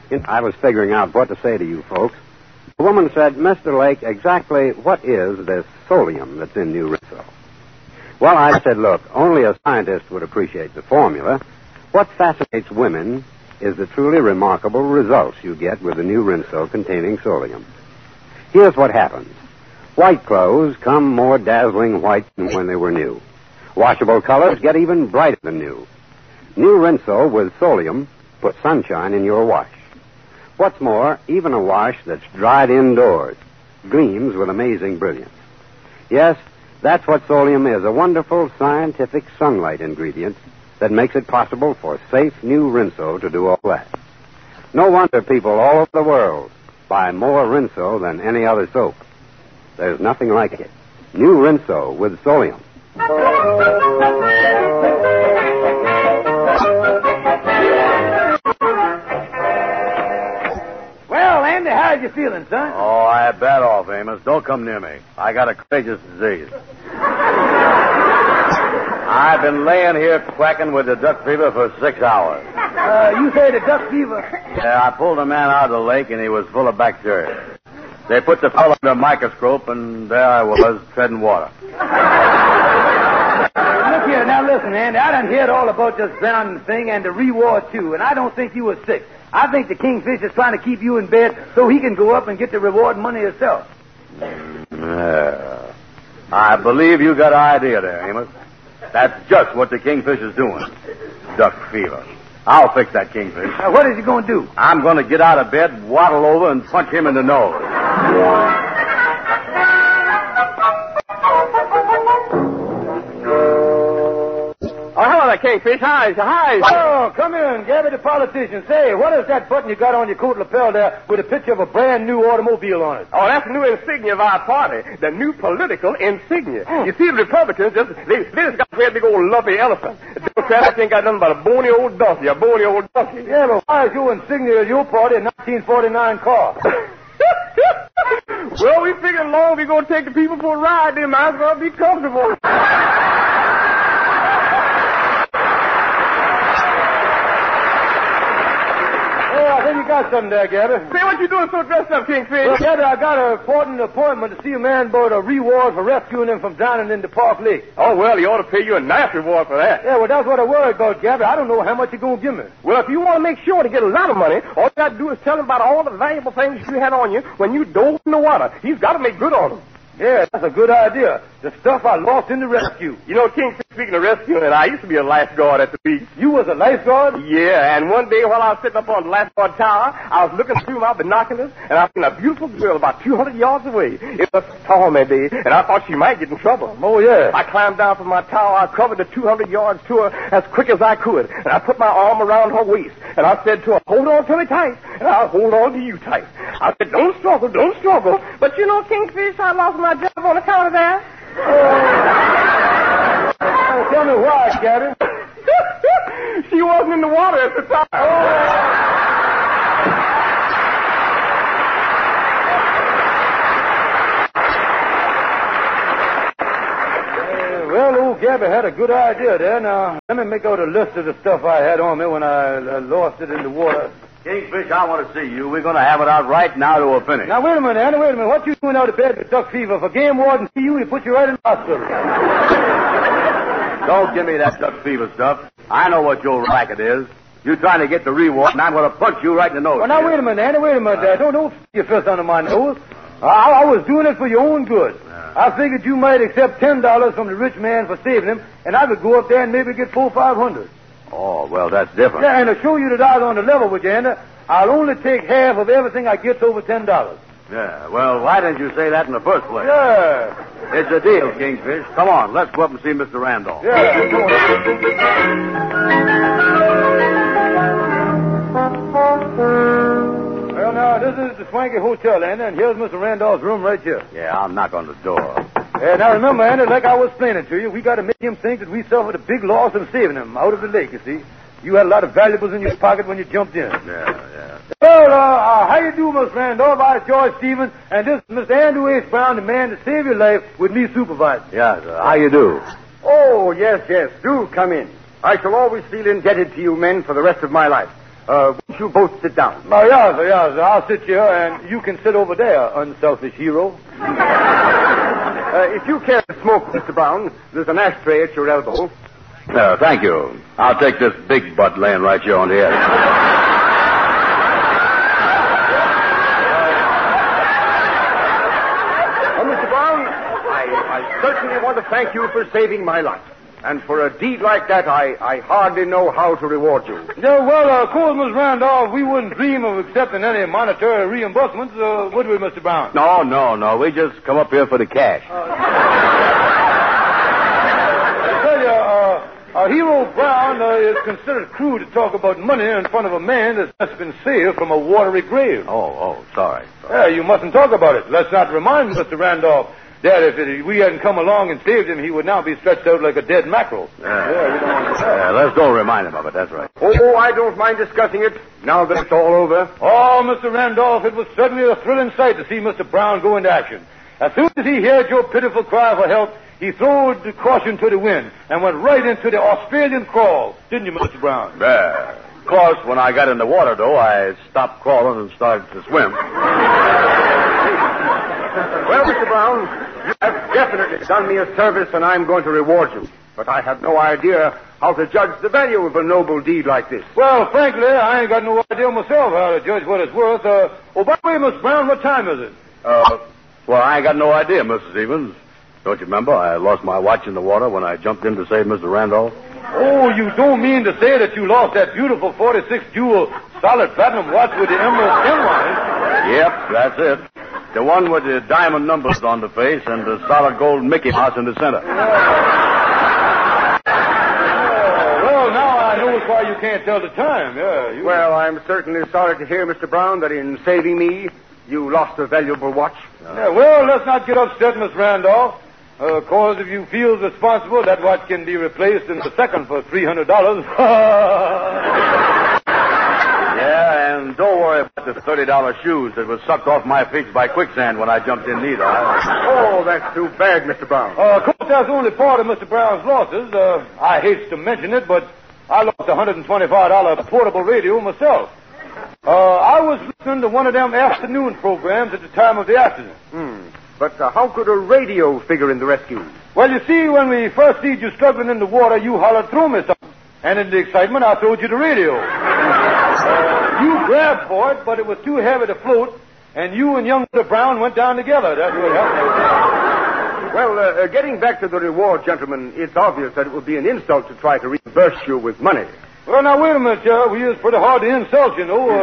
I was figuring out what to say to you folks. The woman said, Mr. Lake, exactly what is this solium that's in New Rinso? Well, I said, look, only a scientist would appreciate the formula. What fascinates women is the truly remarkable results you get with the New Rinso containing solium. Here's what happens. White clothes come more dazzling white than when they were new. Washable colors get even brighter than new. New Rinso with solium puts sunshine in your wash. What's more, even a wash that's dried indoors gleams with amazing brilliance. Yes, that's what solium is, a wonderful scientific sunlight ingredient that makes it possible for safe New Rinso to do all that. No wonder people all over the world buy more Rinso than any other soap. There's nothing like it. New Rinso with solium. Well, Andy, how's you feeling, son? Oh, I had bad off, Amos. Don't come near me. I got a contagious disease. I've been laying here quacking with the duck fever for 6 hours. You say the duck fever? Yeah, I pulled a man out of the lake, and he was full of bacteria. They put the fellow under a microscope, and there I was, treading water. Look here, now listen, Andy. I done heard all about this drowning thing and the reward, too, and I don't think you were sick. I think the kingfish is trying to keep you in bed so he can go up and get the reward money himself. Yeah. I believe you got an idea there, Amos. That's just what the kingfish is doing. Duck fever. I'll fix that kingfish. Now, what is he going to do? I'm going to get out of bed, waddle over, and punch him in the nose. Oh, hello there, Kingfish. Hi. Oh, come in, Gabby the politician. Say, what is that button you got on your coat lapel there with a picture of a brand new automobile on it? Oh, that's the new insignia of our party, the new political insignia. You see, the Republicans, they just got a great big old lumpy elephant. The Democrats ain't got nothing but a bony old donkey. Yeah, but why is your insignia of your party a 1949 car? Well, we figured along we're going to take the people for a ride. They might as well be comfortable. I think you got something there, Gabby. Say, what you doing so dressed up, Kingfish? Well, Gabby, I got an important appointment to see a man about a reward for rescuing him from drowning in the Park Lake. Oh, well, he ought to pay you a nice reward for that. Yeah, well, that's what I worry about, Gabby. I don't know how much you're going to give me. Well, if you want to make sure to get a lot of money, all you got to do is tell him about all the valuable things you had on you when you dove in the water. He's got to make good on them. Yeah, that's a good idea. The stuff I lost in the rescue. You know, Kingfish, speaking of rescuing, I used to be a lifeguard at the beach. You was a lifeguard? Yeah, and one day while I was sitting up on the lifeguard tower, I was looking through my binoculars, and I seen a beautiful girl about 200 yards away. It was a stormy day, and I thought she might get in trouble. Oh, yeah. I climbed down from my tower, I covered the 200 yards to her as quick as I could, and I put my arm around her waist, and I said to her, hold on to me tight, and I'll hold on to you tight. I said, don't struggle. But you know, Kingfish, I lost my job on account of that. Tell me why, Gabby. She wasn't in the water at the time. Well, old Gabby had a good idea there. Now, let me make out a list of the stuff I had on me when I lost it in the water. Kingfish, I want to see you. We're going to have it out right now to a finish. Now, wait a minute, Andy, What you doing out of bed with duck fever? If a game warden see you, he put you right in the hospital. Don't give me that duck fever stuff. I know what your racket is. You're trying to get the reward, and I'm going to punch you right in the nose. Well, now, wait a minute, Andy, Don't stick your fist under my nose. I was doing it for your own good. I figured you might accept $10 from the rich man for saving him, and I would go up there and maybe get $400-500. Oh, well, that's different. Yeah, and to show you that I was on the level with you, Andy, I'll only take half of everything I get over $10. Yeah, well, why didn't you say that in the first place? Yeah. It's a deal, Kingfish. Come on, let's go up and see Mr. Randolph. Yeah, Well, now, this is the Swanky Hotel, Andy, and here's Mr. Randolph's room right here. Yeah, I'll knock on the door. Now, remember, Andy, like I was explaining to you, we got to make him think that we suffered a big loss in saving him out of the lake, you see. You had a lot of valuables in your pocket when you jumped in. Yeah. Well, how you do, Mr. Randolph? I'm George Stevens, and this is Mr. Andrew H. Brown, the man to save your life with me supervising. Yeah, sir. How you do? Oh, yes. Do come in. I shall always feel indebted to you men for the rest of my life. Won't you both sit down? Oh, yes, sir. I'll sit here, and you can sit over there, unselfish hero. If you care to smoke, Mr. Brown, there's an ashtray at your elbow. Thank you. I'll take this big butt laying right here on the edge. Mr. Brown, I certainly want to thank you for saving my life. And for a deed like that, I hardly know how to reward you. Yeah, well, of course, Miss Randolph, we wouldn't dream of accepting any monetary reimbursements, would we, Mr. Brown? No. We just come up here for the cash. I tell you, Hero Brown is considered crude to talk about money in front of a man that's just been saved from a watery grave. Oh, sorry. Yeah, you mustn't talk about it. Let's not remind Mr. Randolph that if we hadn't come along and saved him, he would now be stretched out like a dead mackerel. Let's don't remind him of it, that's right. Oh, I don't mind discussing it now that it's all over. Oh, Mr. Randolph, it was certainly a thrilling sight to see Mr. Brown go into action. As soon as he heard your pitiful cry for help, he threw the caution to the wind and went right into the Australian crawl. Didn't you, Mr. Brown? Yeah. Of course, when I got in the water, though, I stopped crawling and started to swim. Well, Mr. Brown, you have definitely done me a service, and I'm going to reward you. But I have no idea how to judge the value of a noble deed like this. Well, frankly, I ain't got no idea myself how to judge what it's worth. By the way, Miss Brown, what time is it? Well, I ain't got no idea, Mrs. Evans. Don't you remember? I lost my watch in the water when I jumped in to save Mr. Randolph. Oh, you don't mean to say that you lost that beautiful 46-jewel solid platinum watch with the emerald pin on it? Yep, that's it. The one with the diamond numbers on the face and the solid gold Mickey Mouse in the center. Well, now I know why you can't tell the time. Yeah. Well, I'm certainly sorry to hear, Mr. Brown, that in saving me, you lost a valuable watch. Yeah, well, let's not get upset, Miss Randolph. Of course, if you feel responsible, that watch can be replaced in a second for $300. Yeah, and don't worry about the $30 shoes that was sucked off my feet by quicksand when I jumped in neither. Oh, that's too bad, Mr. Brown. Of course, that's only part of Mr. Brown's losses. I hate to mention it, but I lost a $125 portable radio myself. I was listening to one of them afternoon programs at the time of the accident. But how could a radio figure in the rescue? Well, you see, when we first see you struggling in the water, you hollered, "Throw me something." And in the excitement, I throwed you the radio. You grabbed for it, but it was too heavy to float, and you and young Mr. Brown went down together. That's what happened. Well, getting back to the reward, gentlemen, it's obvious that it would be an insult to try to reimburse you with money. Well, now, wait a minute, it's pretty hard to insult, you know.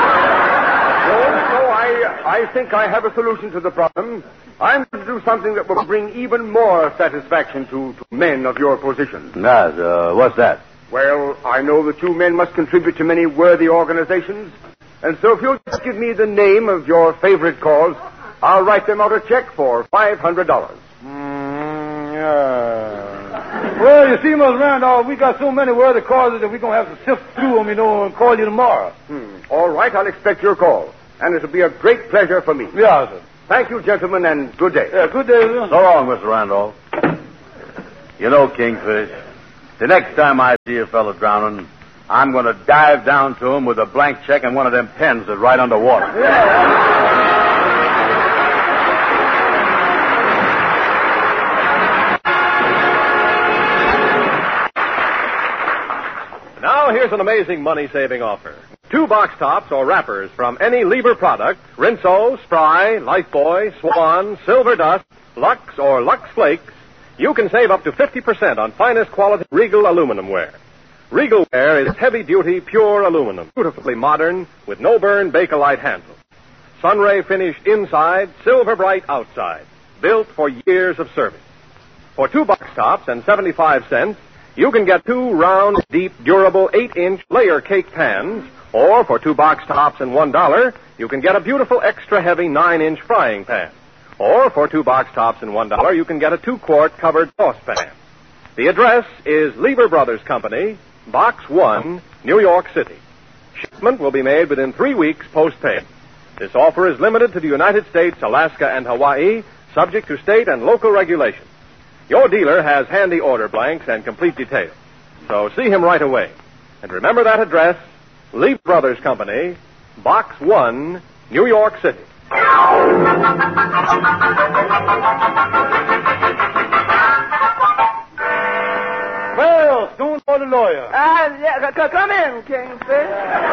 So I think I have a solution to the problem. I'm going to do something that will bring even more satisfaction to men of your position. What's that? Well, I know that you men must contribute to many worthy organizations. And so if you'll just give me the name of your favorite cause, I'll write them out a check for $500. Well, you see, Miss Randolph, we got so many worthy causes that we're going to have to sift through them, and call you tomorrow. All right, I'll expect your call. And it'll be a great pleasure for me. Yeah, sir. Thank you, gentlemen, and good day. Yeah, good day, sir. So long, Mr. Randolph. You know, Kingfish, the next time I see a fellow drowning, I'm going to dive down to him with a blank check and one of them pens that ride underwater. Now, here's an amazing money-saving offer. 2 box tops or wrappers from any Lieber product, Rinso, Spry, Lifebuoy, Swan, Silver Dust, Lux, or Lux Flakes, you can save up to 50% on finest quality Regal aluminum ware. Regal ware is heavy-duty, pure aluminum, beautifully modern, with no-burn Bakelite handle. Sunray finished inside, silver bright outside, built for years of service. For 2 box tops and 75 cents, you can get 2 round, deep, durable 8-inch layer cake pans, or for 2 box tops and $1, you can get a beautiful extra heavy 9-inch frying pan. Or for 2 box tops and $1, you can get a 2-quart covered saucepan. The address is Lieber Brothers Company, Box 1, New York City. Shipment will be made within 3 weeks post-pay. This offer is limited to the United States, Alaska, and Hawaii, subject to state and local regulations. Your dealer has handy order blanks and complete details. So see him right away. And remember that address, Lee Brothers Company, Box 1, New York City. Well, Stone for the lawyer. Yeah, come in, Kingfish.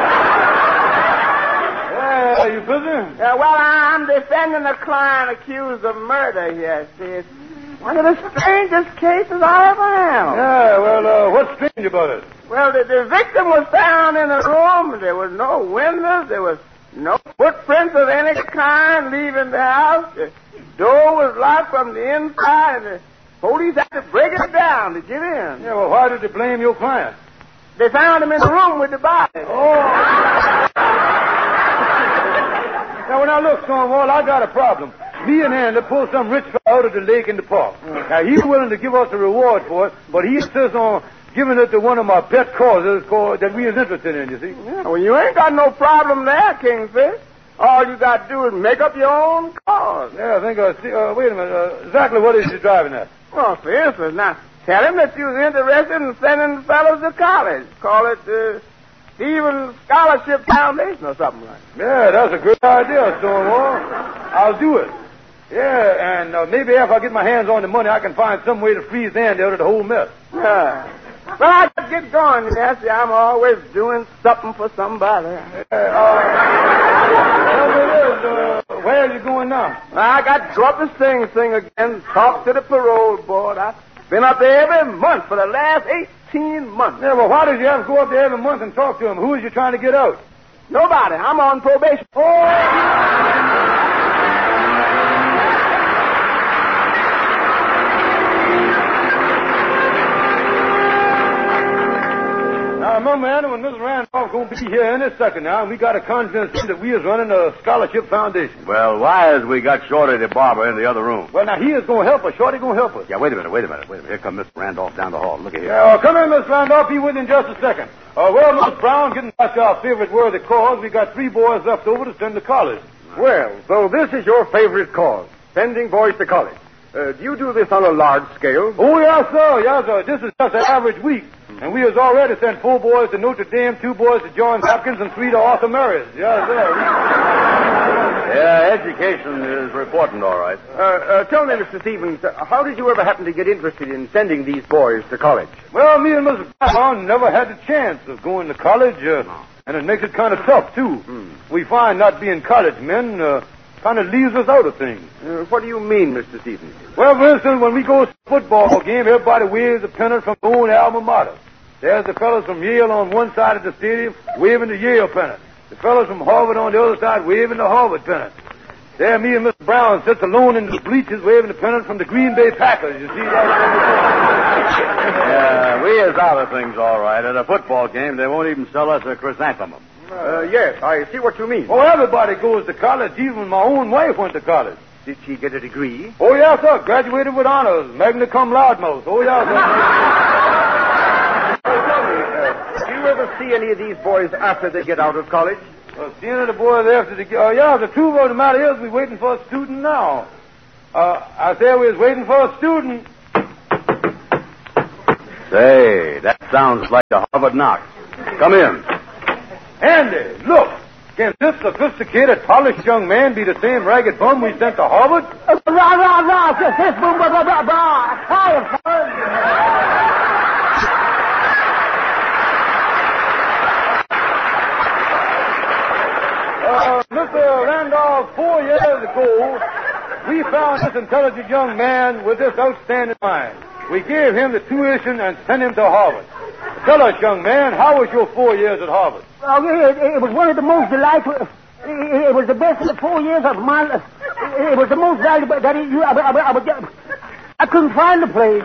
Yeah, you busy? Well, I'm defending a client accused of murder here, see. It's one of the strangest cases I ever handled. Yeah, well, what's strange about it? Well, the victim was found in a room. There was no windows. There was no footprints of any kind leaving the house. The door was locked from the inside, and the police had to break it down to get in. Yeah, well, why did they blame your client? They found him in the room with the body. Oh. Now, look, Stonewall, I got a problem. Me and Andy pulled some rich fellow out of the lake in the park. Now, he's willing to give us a reward for it, but he insists on giving it to one of my pet causes that we is interested in, you see. Yeah, well, you ain't got no problem there, Kingfish. All you got to do is make up your own cause. Yeah, I think wait a minute. Exactly what is he driving at? Well, for instance, now, tell him that you was interested in sending the fellows to college. Call it the Stevens Scholarship Foundation or something like that. Yeah, that's a good idea, Stonewall. I'll do it. Yeah, and maybe if I get my hands on the money, I can find some way to freeze Andy out of the whole mess. Yeah. Well, I just get going, Nancy. I'm always doing something for somebody. Where are you going now? I got to go up to Sing again, talk to the parole board. I've been up there every month for the last 18 months. Yeah, well, why did you have to go up there every month and talk to him? Who is you trying to get out? Nobody. I'm on probation. Now, remember, Anna, when Mrs. Randolph's going to be here any second now, and we got to convince him that we is running a scholarship foundation. Well, why has we got Shorty the barber in the other room? Well, now, he is going to help us. Shorty going to help us. Yeah, wait a minute. Here comes Mr. Randolph down the hall. Look at here. Yeah, come in, Miss Randolph. Be with you in just a second. Well, Miss Brown, getting back to our favorite worthy cause, we got 3 boys left over to send to college. Well, so this is your favorite cause, sending boys to college. Do you do this on a large scale? Oh, yes, sir. Yes, sir. This is just an average week. And we has already sent 4 boys to Notre Dame, 2 boys to Johns Hopkins, and 3 to Arthur Marys. Yes, sir. Yeah, education is important, all right. Tell me, Mr. Stevens, how did you ever happen to get interested in sending these boys to college? Well, me and Mrs. Brown never had the chance of going to college, and it makes it kind of tough, too. We find not being college men kind of leaves us out of things. What do you mean, Mr. Stevens? Well, for instance, when we go to a football game, everybody waves a pennant from their own alma mater. There's the fellows from Yale on one side of the stadium waving the Yale pennant. The fellows from Harvard on the other side waving the Harvard pennant. There, me and Mr. Brown sits alone in the bleachers waving the pennant from the Green Bay Packers. You see that? Yeah, we is out of things, all right. At a football game, they won't even sell us a chrysanthemum. Yes, I see what you mean. Oh, everybody goes to college. Even my own wife went to college. Did she get a degree? Oh, yes, sir. Graduated with honors. Magna cum laude most. Oh, yes, sir. Do you ever see any of these boys after they get out of college? Seeing the boys after the... yeah, the truth of the matter is we're waiting for a student now. I said we was waiting for a student. Say, that sounds like the Harvard Knox. Come in. Andy, look. Can this sophisticated, polished young man be the same ragged bum we sent to Harvard? Mr. Randolph, 4 years ago, we found this intelligent young man with this outstanding mind. We gave him the tuition and sent him to Harvard. Tell us, young man, how was your 4 years at Harvard? It was one of the most delightful. It was the best of the 4 years of my life. It was the most valuable. I couldn't find the place.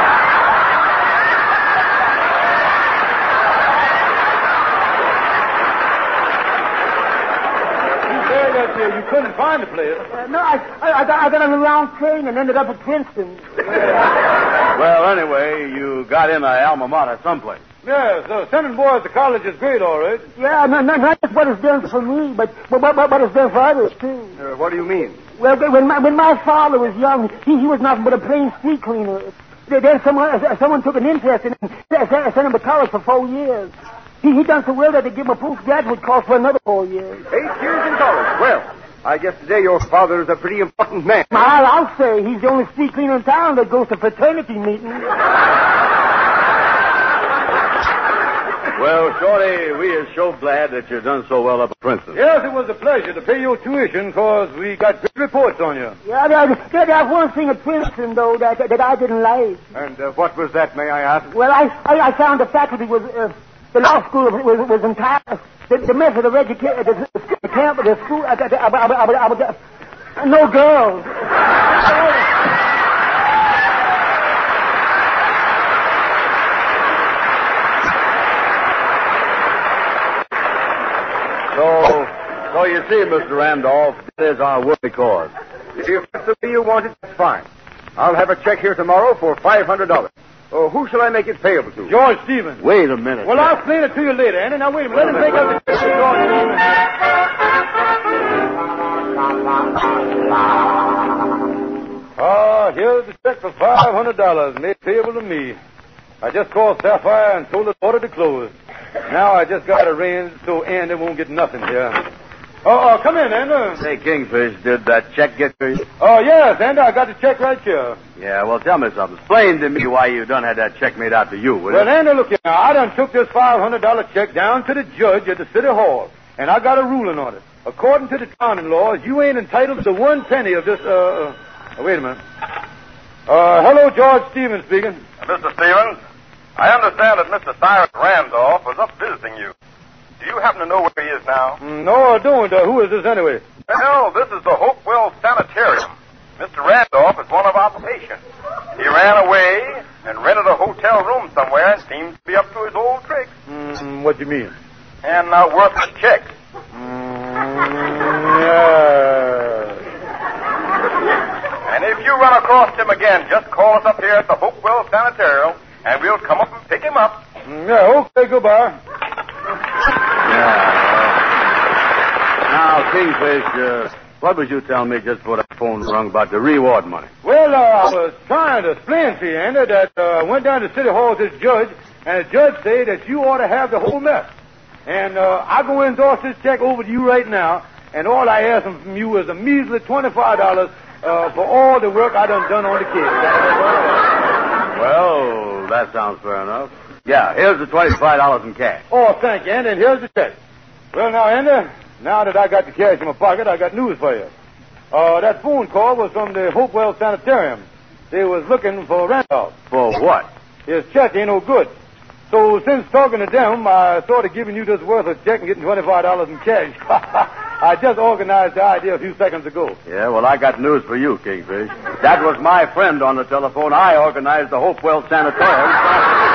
You couldn't find the place. No, I got on the wrong train and ended up at Princeton. Well, anyway, you got in an alma mater someplace. Yes, sending boys to college is great, all right. Yeah, not just what it's done for me, but it's done for others, too. What do you mean? Well, when my father was young, he was nothing but a plain street cleaner. Then someone took an interest in him and sent him to college for 4 years. He done so well that they give him a postgraduate course for another 4 years. 8 years in college. Well, I guess today your father is a pretty important man. I'll say he's the only street cleaner in town that goes to fraternity meetings. Well, Shorty, we are so glad that you've done so well up at Princeton. Yes, it was a pleasure to pay your tuition, because we got good reports on you. Yeah, there's one thing at Princeton, though, that I didn't like. And what was that, may I ask? Well, I found the faculty was, the law school was entirely, the method of education, the camp, the school, no girls. So you see, Mr. Randolph, this is our worthy cause. If that's the way you want it, that's fine. I'll have a check here tomorrow for $500. Who shall I make it payable to? George Stevens. Wait a minute. Well, I'll explain it to you later, Andy. Now, wait a minute. Let us take out the check to George Stevens. Here's the check for $500 made payable to me. I just called Sapphire and told the order to close. Now I just got to arrange so Andy won't get nothing here. Come in, Andy. Say, Kingfish, did that check get to you? Oh, yes, Andy, I got the check right here. Yeah, well, tell me something. Explain to me why you done had that check made out to you, will Well, you? Andy, look here. Now, I done took this $500 check down to the judge at the city hall, and I got a ruling on it. According to the counting laws, you ain't entitled to 1 penny of this, wait a minute. Hello, George Stevens speaking. Mr. Stevens, I understand that Mr. Cyrus Randolph was up visiting you. Do you happen to know where he is now? No, I don't. Who is this anyway? Well, this is the Hopewell Sanitarium. Mr. Randolph is one of our patients. He ran away and rented a hotel room somewhere and seems to be up to his old tricks. What do you mean? And worthless checks. Yeah. And if you run across him again, just call us up here at the Hopewell Sanitarium, and we'll come up and pick him up. Yeah, okay, goodbye. Now, Kingfish, what was you telling me just before that phone rung about the reward money? Well, I was trying to explain to you, Andy, that I went down to City Hall to the judge, and the judge said that you ought to have the whole mess. And I'm going to endorse this check over to you right now, and all I ask from you is a measly $25 for all the work I done on the kids. Well, that sounds fair enough. Yeah, here's the $25 in cash. Oh, thank you, Andy, and here's the check. Well, now, Andy, now that I got the cash in my pocket, I got news for you. That phone call was from the Hopewell Sanitarium. They was looking for Randolph. For what? His check ain't no good. So since talking to them, I thought of giving you this worthless check and getting $25 in cash. I just organized the idea a few seconds ago. Yeah, well, I got news for you, Kingfish. That was my friend on the telephone. I organized the Hopewell Sanitarium.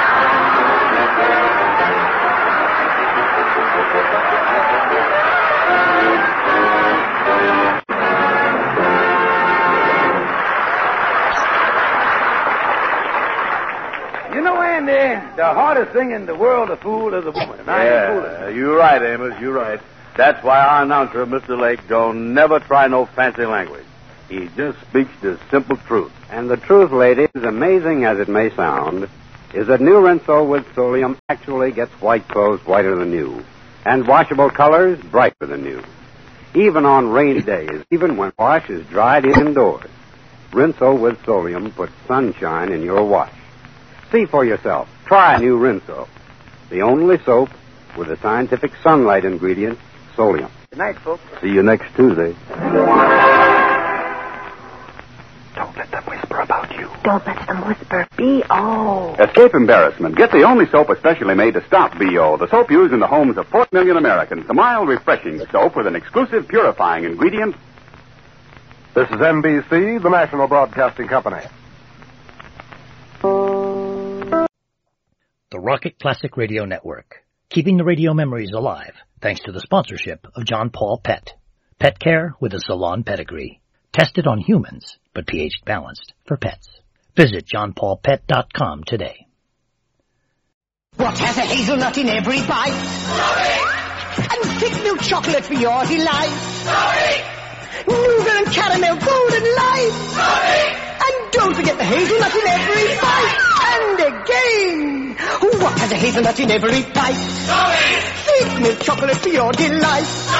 You know, Andy, the hardest thing in the world to fool is a woman. And I ain't fooling. You're right, Amos. You're right. That's why our announcer, Mr. Lake, don't never try no fancy language. He just speaks the simple truth. And the truth, ladies, amazing as it may sound, is that new Rinso with Solium actually gets white clothes whiter than new, and washable colors brighter than new. Even on rainy days, even when wash is dried indoors, Rinso with Solium puts sunshine in your wash. See for yourself. Try new Rinso, the only soap with a scientific sunlight ingredient, Solium. Good night, folks. See you next Tuesday. Don't let them whisper about you. Don't let them whisper. B.O. Escape embarrassment. Get the only soap especially made to stop B.O. The soap used in the homes of 4 million Americans. The mild, refreshing soap with an exclusive purifying ingredient. This is NBC, the National Broadcasting Company. The Rocket Classic Radio Network. Keeping the radio memories alive thanks to the sponsorship of John Paul Pet. Pet care with a salon pedigree. Tested on humans, but pH balanced for pets. Visit johnpaulpet.com today. What has a hazelnut in every bite? Sorry. And thick milk chocolate for your delight? Sorry. Nougat and caramel golden light? Sorry. And don't forget the hazelnut in every bite. And again. What has a hazelnut in every bite? Sweet milk chocolate for your delight.